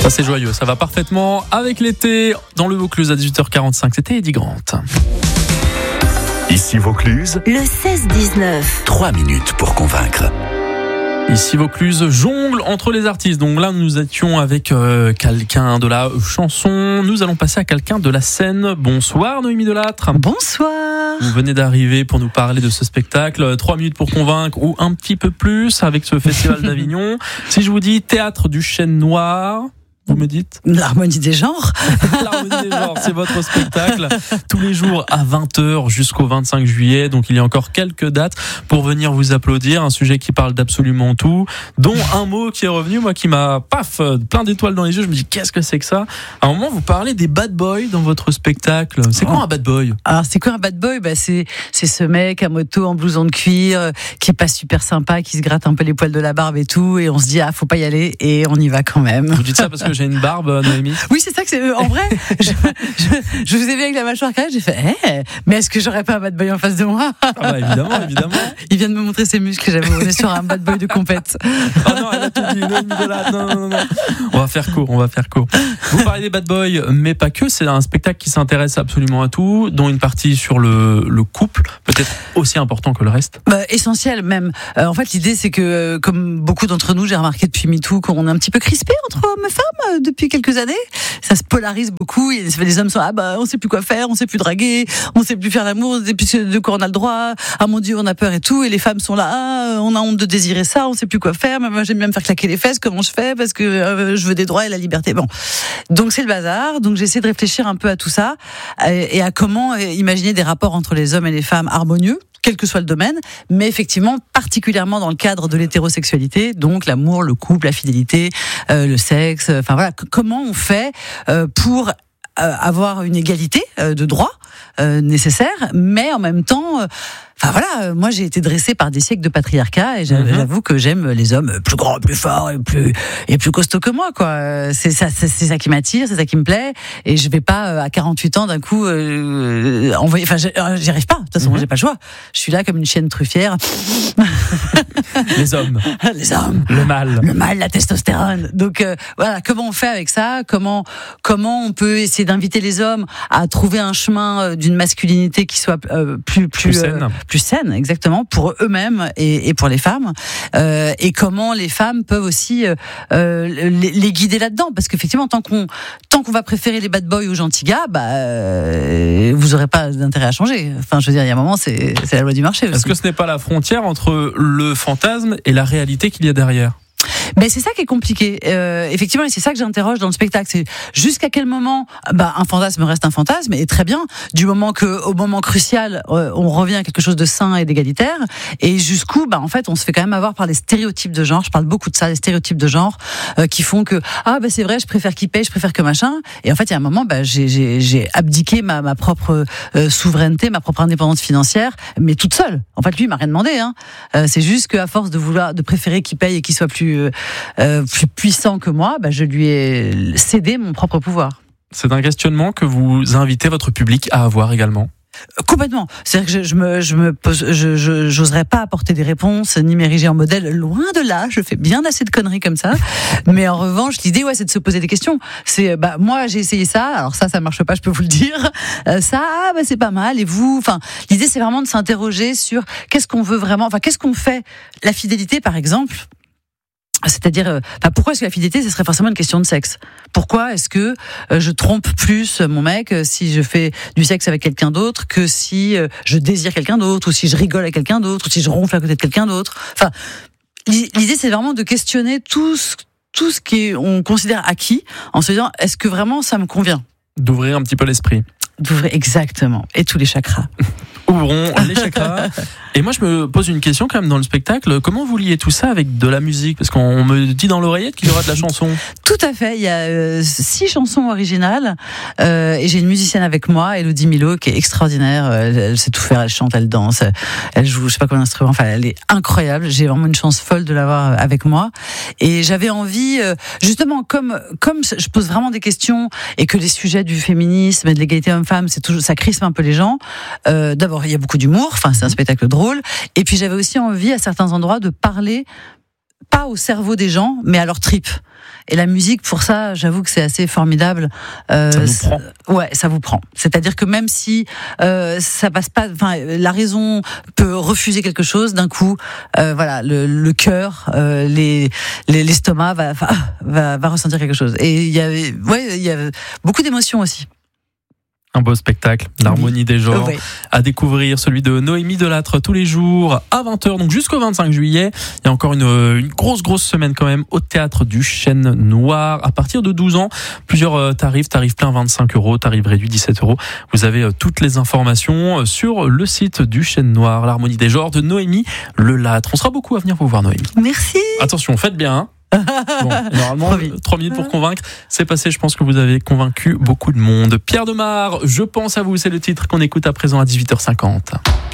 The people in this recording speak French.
Ça c'est joyeux, ça va parfaitement avec l'été. Dans le Vaucluse à 18h45, c'était Eddie Grant. Ici Vaucluse, le 16-19. 3 minutes pour convaincre. Ici Vaucluse jongle entre les artistes. Donc là nous étions avec quelqu'un de la chanson. Nous allons passer à quelqu'un de la scène. Bonsoir Noémie Delattre. Bonsoir. Vous venez d'arriver pour nous parler de ce spectacle 3 minutes pour convaincre ou un petit peu plus avec ce festival d'Avignon. Si je vous dis théâtre du Chêne Noir, vous me dites l'harmonie des genres. L'harmonie des genres, c'est votre spectacle tous les jours à 20h jusqu'au 25 juillet. Donc il y a encore quelques dates pour venir vous applaudir. Un sujet qui parle d'absolument tout, dont un mot qui est revenu, moi qui m'a plein d'étoiles dans les yeux. Je me dis qu'est-ce que c'est que ça? À un moment vous parlez des bad boys dans votre spectacle. C'est quoi un bad boy? Alors c'est quoi un bad boy? C'est ce mec à moto en blouson de cuir qui est pas super sympa, qui se gratte un peu les poils de la barbe et tout, et on se dit faut pas y aller, et on y va quand même. Vous dites ça parce que j'ai une barbe, Noémie? Oui, c'est ça que c'est. En vrai, je vous ai vu avec la mâchoire carrée, j'ai fait mais est-ce que j'aurais pas un bad boy en face de moi? Évidemment. Il vient de me montrer ses muscles, j'avoue, on est sur un bad boy de compète. Oh non, elle a tout dit, Noémie Delattre, non. On va faire court. Vous parlez des bad boys, mais pas que, c'est un spectacle qui s'intéresse absolument à tout, dont une partie sur le couple, peut-être aussi important que le reste. Essentiel même. En fait, l'idée c'est que, comme beaucoup d'entre nous, j'ai remarqué depuis MeToo qu'on est un petit peu crispés entre hommes et femmes depuis quelques années. Ça se polarise beaucoup. Les hommes sont on sait plus quoi faire, on sait plus draguer, on sait plus faire l'amour, on sait plus de quoi on a le droit. Ah mon Dieu, on a peur et tout. Et les femmes sont là, on a honte de désirer ça, on sait plus quoi faire. Mais moi j'aime bien me faire claquer les fesses. Comment je fais? Parce que je veux des droits et la liberté. Bon, donc c'est le bazar. Donc j'essaie de réfléchir un peu à tout ça et à comment imaginer des rapports entre les hommes et les femmes harmonieux, quel que soit le domaine, mais effectivement particulièrement dans le cadre de l'hétérosexualité, donc l'amour, le couple, la fidélité, le sexe, enfin voilà, comment on fait pour avoir une égalité de droits nécessaire, mais en même temps moi j'ai été dressée par des siècles de patriarcat et j'avoue que j'aime les hommes plus grands, plus forts et plus costauds que moi, quoi. C'est ça qui m'attire, c'est ça qui me plaît, et je vais pas à 48 ans d'un coup envoyer, j'y arrive pas, de toute façon j'ai pas le choix. Je suis là comme une chienne truffière. Les hommes, le mal, la testostérone. Donc voilà, comment on fait avec ça? Comment on peut essayer d'inviter les hommes à trouver un chemin d'une masculinité qui soit plus saine, exactement, pour eux-mêmes et pour les femmes, et comment les femmes peuvent aussi les guider là-dedans, parce qu'effectivement tant qu'on va préférer les bad boys aux gentils gars, vous aurez pas d'intérêt à changer. Enfin, je veux dire, il y a un moment, c'est la loi du marché aussi. Est-ce que ce n'est pas la frontière entre le fantasme et la réalité qu'il y a derrière? Mais c'est ça qui est compliqué, effectivement, et c'est ça que j'interroge dans le spectacle. C'est jusqu'à quel moment, un fantasme reste un fantasme, et très bien, du moment au moment crucial, on revient à quelque chose de sain et d'égalitaire, et jusqu'où, en fait, on se fait quand même avoir par les stéréotypes de genre. Je parle beaucoup de ça, les stéréotypes de genre, qui font que c'est vrai, je préfère qui paye, je préfère que machin. Et en fait, il y a un moment, j'ai abdiqué ma propre souveraineté, ma propre indépendance financière, mais toute seule. En fait, lui, il m'a rien demandé. C'est juste qu'à force de préférer qui paye et qu'il soit plus puissant que moi, je lui ai cédé mon propre pouvoir. C'est un questionnement que vous invitez votre public à avoir également? Complètement. C'est-à-dire que j'oserais pas apporter des réponses ni m'ériger en modèle, loin de là. Je fais bien assez de conneries comme ça. Mais en revanche, l'idée, c'est de se poser des questions. C'est, moi, j'ai essayé ça. Alors ça marche pas, je peux vous le dire. C'est pas mal. Et vous, l'idée, c'est vraiment de s'interroger sur qu'est-ce qu'on veut vraiment. Qu'est-ce qu'on fait? La fidélité, par exemple. C'est-à-dire, pourquoi est-ce que la fidélité, ce serait forcément une question de sexe? Pourquoi est-ce que je trompe plus mon mec si je fais du sexe avec quelqu'un d'autre que si je désire quelqu'un d'autre, ou si je rigole avec quelqu'un d'autre, ou si je ronfle à côté de quelqu'un d'autre? L'idée, c'est vraiment de questionner tout ce qu'on considère acquis, en se disant, est-ce que vraiment ça me convient? D'ouvrir un petit peu l'esprit. Exactement. Et tous les chakras. Ouvrons les chakras. Et moi, je me pose une question quand même dans le spectacle. Comment vous liez tout ça avec de la musique? Parce qu'on me dit dans l'oreillette qu'il y aura de la chanson. Tout à fait. Il y a 6 chansons originales. Et j'ai une musicienne avec moi, Elodie Milo, qui est extraordinaire. Elle sait tout faire. Elle chante, elle danse. Elle joue, je sais pas combien d'instruments. Elle est incroyable. J'ai vraiment une chance folle de l'avoir avec moi. Et j'avais envie, justement, comme je pose vraiment des questions et que les sujets du féminisme et de l'égalité homme-femme, ça crispe un peu les gens. D'abord, il y a beaucoup d'humour. C'est un spectacle drôle. Et puis j'avais aussi envie à certains endroits de parler pas au cerveau des gens, mais à leur tripes. Et la musique, pour ça, j'avoue que c'est assez formidable. Ça nous prend. Ouais, ça vous prend. C'est-à-dire que même si ça passe pas, enfin, la raison peut refuser quelque chose, d'un coup, voilà, le cœur, l'estomac va ressentir quelque chose. Et il y a beaucoup d'émotions aussi. Un beau spectacle, l'harmonie des genres, à découvrir, celui de Noémie Delattre tous les jours à 20h, donc jusqu'au 25 juillet. Il y a encore une grosse semaine quand même au théâtre du Chêne Noir. À partir de 12 ans, plusieurs tarifs plein 25 €, tarif réduit 17 €. Vous avez toutes les informations sur le site du Chêne Noir, l'harmonie des genres de Noémie Delattre. On sera beaucoup à venir vous voir, Noémie. Merci. Attention, faites bien, hein. Bon, normalement, 3 minutes pour convaincre, c'est passé. Je pense que vous avez convaincu beaucoup de monde. Pierre Demar, je pense à vous, c'est le titre qu'on écoute à présent à 18h50.